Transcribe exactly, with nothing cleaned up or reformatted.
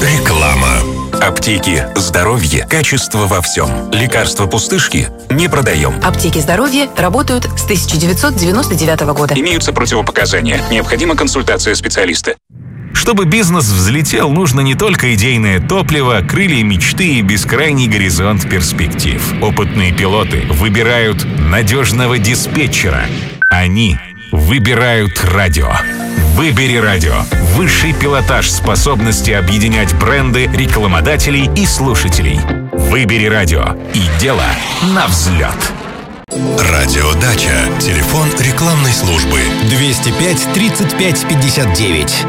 Реклама. Аптеки «Здоровье». Качество во всем. Лекарства пустышки не продаем. Аптеки «Здоровье» работают с тысяча девятьсот девяносто девятого года. Имеются противопоказания. Необходима консультация специалиста. Чтобы бизнес взлетел, нужно не только идейное топливо, крылья мечты и бескрайний горизонт перспектив. Опытные пилоты выбирают надежного диспетчера. Они выбирают радио. Выбери радио. Высший пилотаж способности объединять бренды, рекламодателей и слушателей. Выбери радио. И дело на взлет. Радиодача. Телефон рекламной службы двести пять тридцать пять пятьдесят девять.